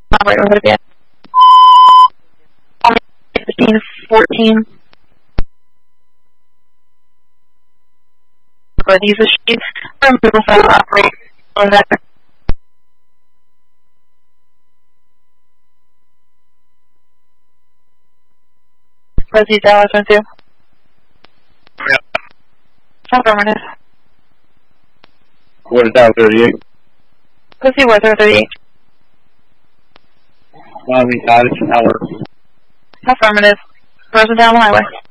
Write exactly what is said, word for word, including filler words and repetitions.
Operator, what it is? fifteen fourteen. But use a sheet for removal file operate on that. Proceed Dallas one two. Yep. Affirmative. What is that, thirty-eight? Proceed Warsaw thirty-eight. Miami Cottage, Tower. Affirmative. Person down the highway.